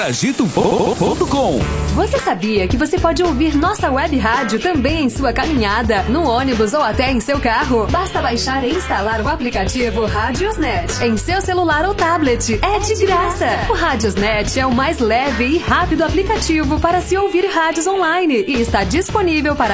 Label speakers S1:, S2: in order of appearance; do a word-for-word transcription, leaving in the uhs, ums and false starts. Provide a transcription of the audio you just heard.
S1: agito ponto com.
S2: Você sabia que você pode ouvir nossa web rádio também em sua caminhada, no ônibus ou até em seu carro? Basta baixar e instalar o aplicativo Radiosnet em seu celular ou tablet. É de graça! O Radiosnet é o mais leve e rápido aplicativo para se ouvir rádios online e está disponível para